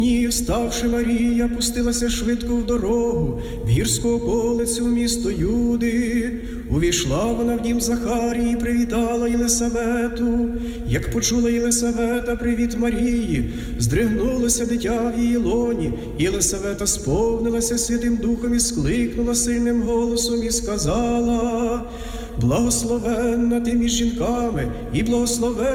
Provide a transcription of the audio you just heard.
І, вставши, Марія пустилася швидко в дорогу, в гірську околицю, в місто Юди. Увійшла вона в дім Захарії, привітала Єлисавету. Як почула Єлисавета привіт Марії, здригнулося дитя в її лоні. Єлисавета сповнилася Святим Духом і скликнула сильним голосом і сказала: «Благословенна ти між жінками, і благословенна